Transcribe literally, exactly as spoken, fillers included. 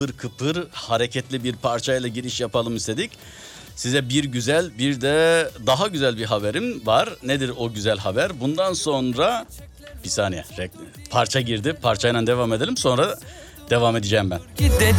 kıpır kıpır hareketli bir parçayla giriş yapalım istedik. Size bir güzel bir de daha güzel bir haberim var. Nedir o güzel haber? Bundan sonra bir saniye parça girdi. Parçayla devam edelim, sonra devam edeceğim ben. Gideceğim.